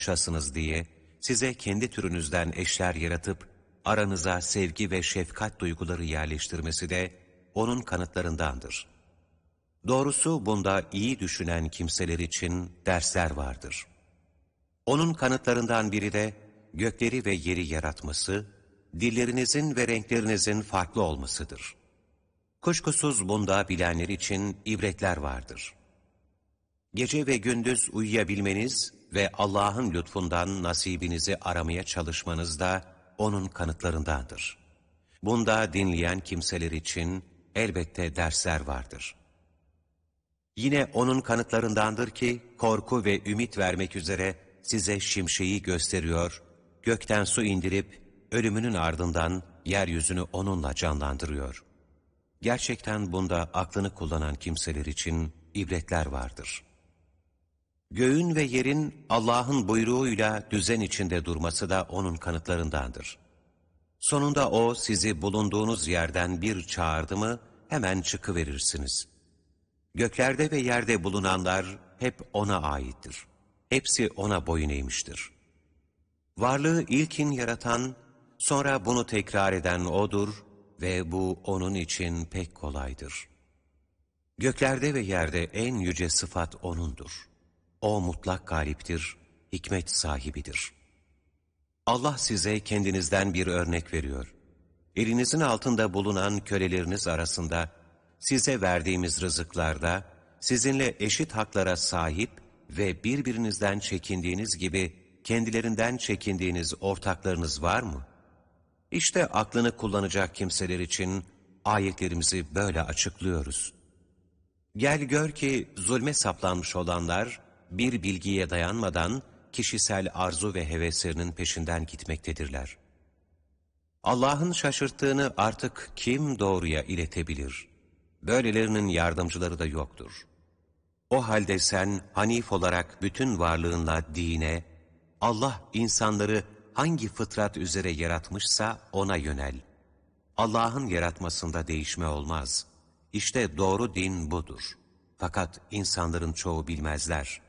yaşasınız diye size kendi türünüzden eşler yaratıp aranıza sevgi ve şefkat duyguları yerleştirmesi de O'nun kanıtlarındandır. Doğrusu bunda iyi düşünen kimseler için dersler vardır. O'nun kanıtlarından biri de gökleri ve yeri yaratması, dillerinizin ve renklerinizin farklı olmasıdır. Kuşkusuz bunda bilenler için ibretler vardır. Gece ve gündüz uyuyabilmeniz ve Allah'ın lütfundan nasibinizi aramaya çalışmanız da O'nun kanıtlarındandır. Bunda dinleyen kimseler için elbette dersler vardır. Yine O'nun kanıtlarındandır ki korku ve ümit vermek üzere size şimşeği gösteriyor, gökten su indirip ölümünün ardından yeryüzünü onunla canlandırıyor. Gerçekten bunda aklını kullanan kimseler için ibretler vardır. Göğün ve yerin Allah'ın buyruğuyla düzen içinde durması da O'nun kanıtlarındandır. Sonunda O sizi bulunduğunuz yerden bir çağırdı mı hemen çıkıverirsiniz. Göklerde ve yerde bulunanlar hep O'na aittir. Hepsi O'na boyun eğmiştir. Varlığı ilkin yaratan, sonra bunu tekrar eden O'dur ve bu O'nun için pek kolaydır. Göklerde ve yerde en yüce sıfat O'nundur. O mutlak galiptir, hikmet sahibidir. Allah size kendinizden bir örnek veriyor. Elinizin altında bulunan köleleriniz arasında, size verdiğimiz rızıklarda, sizinle eşit haklara sahip ve birbirinizden çekindiğiniz gibi kendilerinden çekindiğiniz ortaklarınız var mı? İşte aklını kullanacak kimseler için ayetlerimizi böyle açıklıyoruz. Gel gör ki zulme saplanmış olanlar bir bilgiye dayanmadan kişisel arzu ve heveslerinin peşinden gitmektedirler. Allah'ın şaşırttığını artık kim doğruya iletebilir? Böylelerinin yardımcıları da yoktur. O halde sen hanif olarak bütün varlığınla dine, Allah insanları hangi fıtrat üzere yaratmışsa ona yönel. Allah'ın yaratmasında değişme olmaz. İşte doğru din budur. Fakat insanların çoğu bilmezler.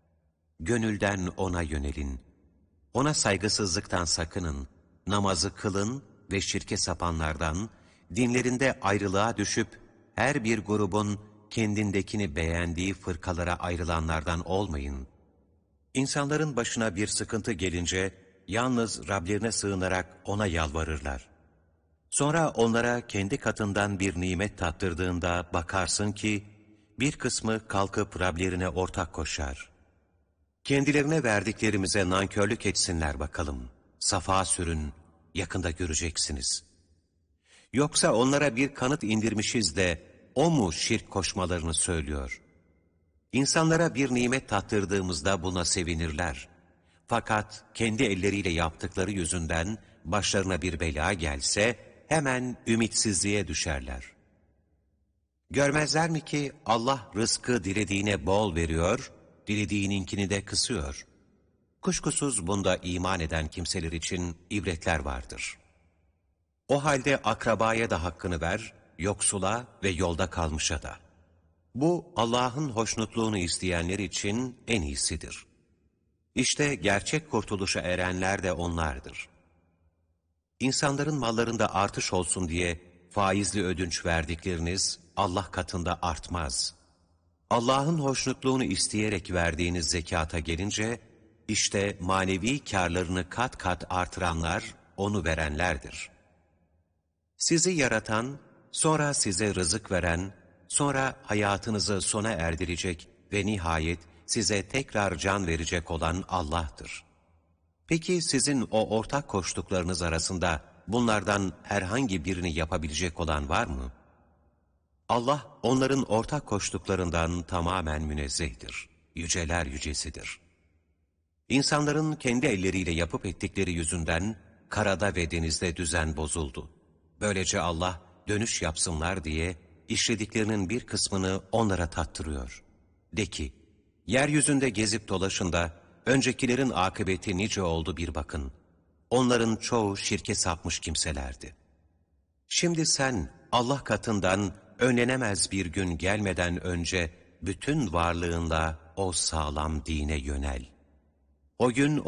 Gönülden O'na yönelin. O'na saygısızlıktan sakının. Namazı kılın ve şirke sapanlardan, dinlerinde ayrılığa düşüp her bir grubun kendindekini beğendiği fırkalara ayrılanlardan olmayın. İnsanların başına bir sıkıntı gelince yalnız Rablerine sığınarak O'na yalvarırlar. Sonra onlara kendi katından bir nimet tattırdığında bakarsın ki bir kısmı kalkıp Rablerine ortak koşar. Kendilerine verdiklerimize nankörlük etsinler bakalım. Safa sürün, yakında göreceksiniz. Yoksa onlara bir kanıt indirmişiz de O mu şirk koşmalarını söylüyor? İnsanlara bir nimet tattırdığımızda buna sevinirler. Fakat kendi elleriyle yaptıkları yüzünden başlarına bir bela gelse hemen ümitsizliğe düşerler. Görmezler mi ki Allah rızkı dilediğine bol veriyor, dilediğininkini de kısıyor. Kuşkusuz bunda iman eden kimseler için ibretler vardır. O halde akrabaya da hakkını ver, yoksula ve yolda kalmışa da. Bu Allah'ın hoşnutluğunu isteyenler için en iyisidir. İşte gerçek kurtuluşa erenler de onlardır. İnsanların mallarında artış olsun diye faizli ödünç verdikleriniz Allah katında artmaz. Allah'ın hoşnutluğunu isteyerek verdiğiniz zekata gelince, işte manevi kârlarını kat kat artıranlar onu verenlerdir. Sizi yaratan, sonra size rızık veren, sonra hayatınızı sona erdirecek ve nihayet size tekrar can verecek olan Allah'tır. Peki sizin o ortak koştuklarınız arasında bunlardan herhangi birini yapabilecek olan var mı? Allah onların ortak koştuklarından tamamen münezzehtir. Yüceler yücesidir. İnsanların kendi elleriyle yapıp ettikleri yüzünden karada ve denizde düzen bozuldu. Böylece Allah dönüş yapsınlar diye işlediklerinin bir kısmını onlara tattırıyor. De ki, yeryüzünde gezip dolaşın da öncekilerin akıbeti nice oldu bir bakın. Onların çoğu şirke sapmış kimselerdi. Şimdi sen Allah katından önlenemez bir gün gelmeden önce bütün varlığınla o sağlam dine yönel. O gün